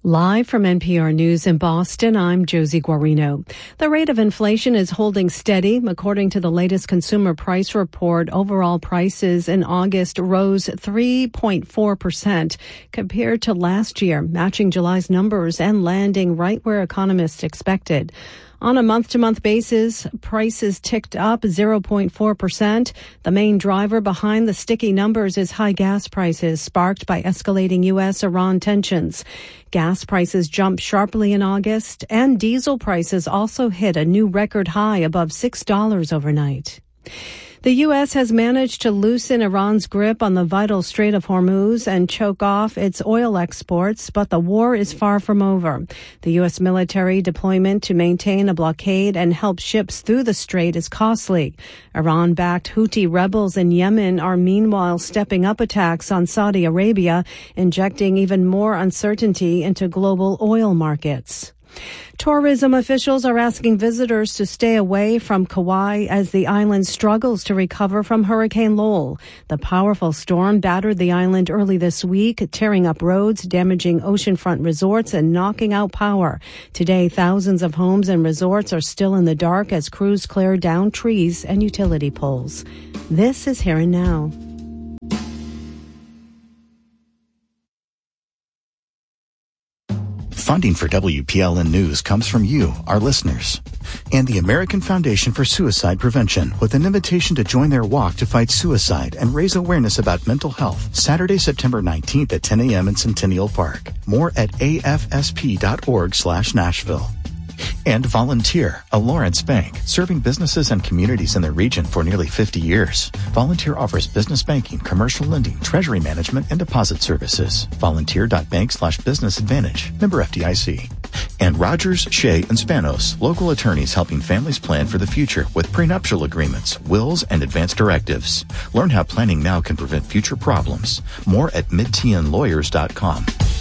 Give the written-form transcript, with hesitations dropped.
Live from NPR News in Boston, I'm Josie Guarino. The rate of inflation is holding steady. According to the latest consumer price report, overall prices in August rose 3.4% compared to last year, matching July's numbers and landing right where economists expected. On a month-to-month basis, prices ticked up 0.4%. The main driver behind the sticky numbers is high gas prices, sparked by escalating U.S.-Iran tensions. Gas prices jumped sharply in August, and diesel prices also hit a new record high above $6 overnight. The U.S. has managed to loosen Iran's grip on the vital Strait of Hormuz and choke off its oil exports, but the war is far from over. The U.S. military deployment to maintain a blockade and help ships through the strait is costly. Iran-backed Houthi rebels in Yemen are meanwhile stepping up attacks on Saudi Arabia, injecting even more uncertainty into global oil markets. Tourism officials are asking visitors to stay away from Kauai as the island struggles to recover from Hurricane Lowell. The powerful storm battered the island early this week, tearing up roads, damaging oceanfront resorts, and knocking out power. Today, thousands of homes and resorts are still in the dark as crews clear down trees and utility poles. This is Here and Now. Funding for WPLN News comes from you, our listeners, and the American Foundation for Suicide Prevention, with an invitation to join their walk to fight suicide and raise awareness about mental health. Saturday, September 19th at 10 a.m. in Centennial Park. More at afsp.org/Nashville. And Volunteer, a Lawrence bank, serving businesses and communities in the region for nearly 50 years. Volunteer offers business banking, commercial lending, treasury management, and deposit services. Volunteer.bank/business advantage. Member FDIC. And Rogers, Shea, and Spanos, local attorneys helping families plan for the future with prenuptial agreements, wills, and advance directives. Learn how planning now can prevent future problems. More at midtnlawyers.com.